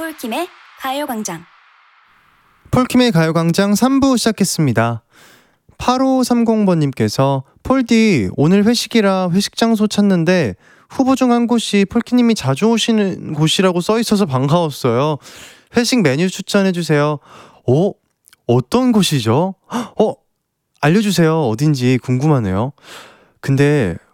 폴킴의 가요광장. 폴킴의 가요광장 3부 시작했습니다. 8530번님께서 폴디 오늘 회식이라 회식 장소 찾는데 후보 중 한 곳이 폴키님이 자주 오시는 곳이라고 써있어서 반가웠어요. 회식 메뉴 추천해주세요. 어떤 곳이죠? 알려주세요. 어딘지 궁금하네요. 근데